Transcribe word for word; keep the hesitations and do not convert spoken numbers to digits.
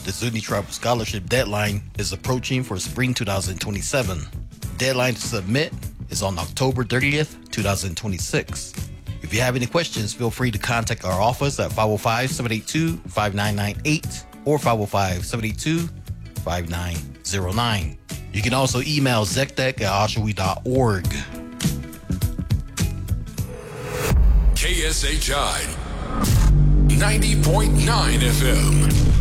The Zuni Tribal Scholarship deadline is approaching for spring two thousand twenty-seven. Deadline to submit is on October thirtieth, twenty twenty-six. If you have any questions, feel free to contact our office at five oh five, seven eight two, five nine nine eight or five oh five, seven eight two, five nine oh nine. You can also email zectec at oshawi dot org. K S H I ninety point nine F M.